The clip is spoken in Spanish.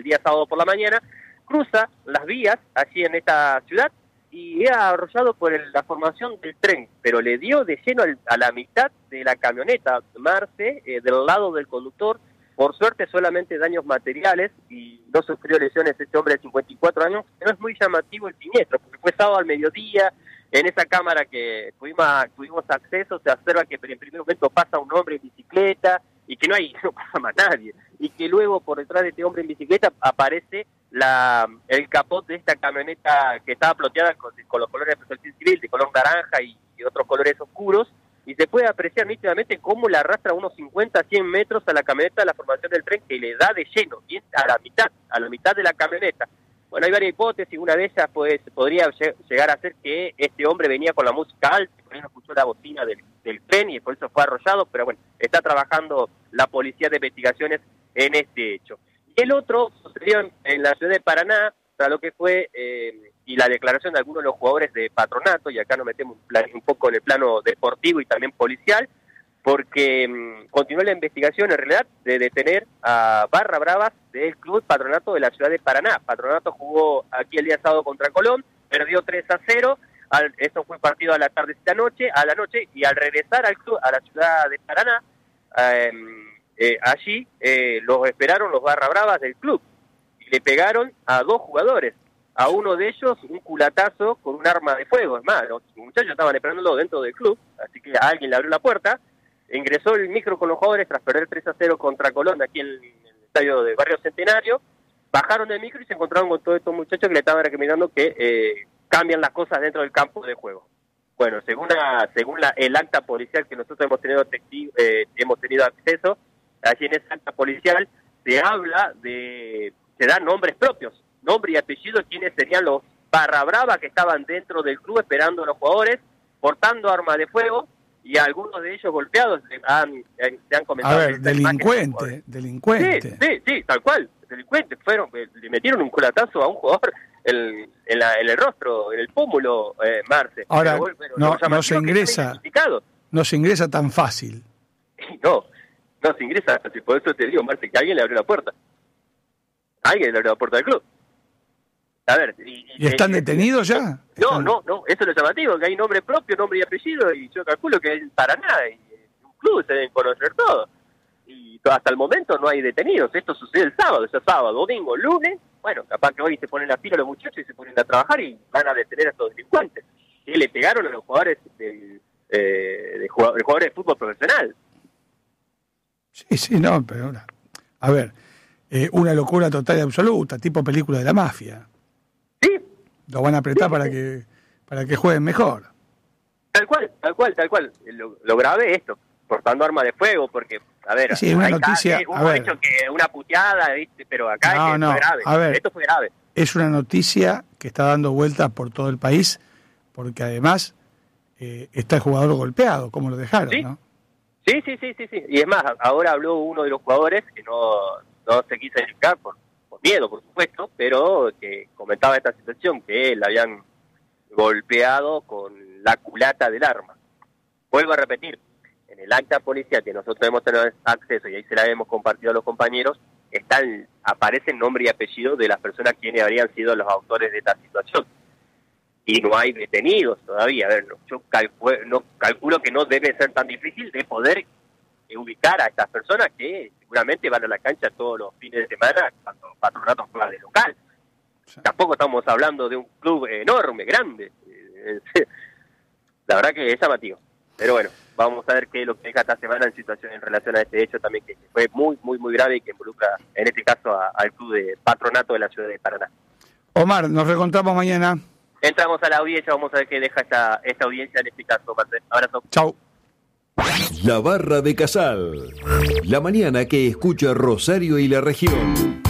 día sábado por la mañana, cruza las vías allí en esta ciudad y era arrollado por la formación del tren, pero le dio de lleno a la mitad de la camioneta, Marce, del lado del conductor. Por suerte solamente daños materiales y no sufrió lesiones este hombre de 54 años. No es muy llamativo el siniestro, porque fue sábado al mediodía. En esa cámara que tuvimos acceso se observa que en primer momento pasa un hombre en bicicleta y que no pasa más nadie. Y que luego por detrás de este hombre en bicicleta aparece el capot de esta camioneta que estaba ploteada con los colores de protección civil, de color naranja y otros colores oscuros. Y se puede apreciar nítidamente cómo la arrastra unos 50 a 100 metros a la camioneta de la formación del tren, que le da de lleno, y es a la mitad de la camioneta. Bueno, hay varias hipótesis. Una de ellas podría llegar a ser que este hombre venía con la música alta, por ahí no escuchó la bocina del tren y por eso fue arrollado, pero bueno, está trabajando la Policía de Investigaciones en este hecho. Y el otro sucedió en la ciudad de Paraná, para lo que fue y la declaración de algunos de los jugadores de Patronato, y acá nos metemos un poco en el plano deportivo y también policial, porque continuó la investigación en realidad de detener a Barra Bravas del Club Patronato de la ciudad de Paraná. Patronato jugó aquí el día sábado contra Colón, perdió 3-0, eso fue partido a la noche, y al regresar al club, a la ciudad de Paraná, allí los esperaron los Barra Bravas del club, y le pegaron a 2 jugadores. A uno de ellos un culatazo con un arma de fuego. Es más, los muchachos estaban esperándolo dentro del club, así que a alguien le abrió la puerta, ingresó el micro con los jugadores tras perder 3-0 contra Colón aquí en el estadio de Barrio Centenario, bajaron del micro y se encontraron con todos estos muchachos que le estaban recomendando que cambian las cosas dentro del campo de juego. Bueno, según el acta policial que nosotros hemos tenido acceso, allí en esa acta policial se dan nombres propios, nombre y apellido de quienes serían los Barra Brava que estaban dentro del club esperando a los jugadores, portando armas de fuego, y algunos de ellos golpeados se han comentado. A ver, delincuente. Sí, tal cual, delincuentes le metieron un culatazo a un jugador en el rostro, en el pómulo, Marce. Ahora, no se ingresa tan fácil. No se ingresa, por eso te digo, Marce, que alguien le abrió la puerta. Alguien le abrió la puerta del club. A ver, ¿Y están detenidos ya? No, eso es lo llamativo, que hay nombre propio, nombre y apellido, y yo calculo que es Paraná, y un club se deben conocer todos. Y hasta el momento no hay detenidos. Esto sucede el sábado, domingo, lunes. Bueno, capaz que hoy se ponen las pilas los muchachos y se ponen a trabajar y van a detener a estos delincuentes. Que le pegaron a los jugadores de jugadores de fútbol profesional. Sí, no, pero a ver, una locura total y absoluta, tipo película de la mafia. Sí. Lo van a apretar para que jueguen mejor. Tal cual. Lo grave es esto, portando arma de fuego, porque, a ver, sí, una noticia, hecho que una puteada, ¿viste? Pero acá fue grave. A ver, esto fue grave. Es una noticia que está dando vueltas por todo el país, porque además está el jugador golpeado, como lo dejaron, ¿sí? ¿no? Sí. Y es más, ahora habló uno de los jugadores que no se quiso identificar por miedo, por supuesto, pero que comentaba esta situación, que le habían golpeado con la culata del arma. Vuelvo a repetir, en el acta policial que nosotros hemos tenido acceso, y ahí se la hemos compartido a los compañeros, aparece el nombre y apellido de las personas quienes habrían sido los autores de esta situación. Y no hay detenidos todavía. A ver, yo calculo que no debe ser tan difícil de poder ubicar a estas personas que seguramente van a la cancha todos los fines de semana cuando Patronato juega de local. Sí. Tampoco estamos hablando de un club enorme, grande. La verdad que es llamativo. Pero bueno, vamos a ver qué es lo que deja esta semana en relación a este hecho también, que fue muy, muy, muy grave y que involucra, en este caso, al club de Patronato de la ciudad de Paraná. Omar, nos reencontramos mañana. Entramos a la audiencia, vamos a ver qué deja esta audiencia en este caso, Marcel. Abrazo. Chau. La Barra de Casal. La mañana que escucha Rosario y la región.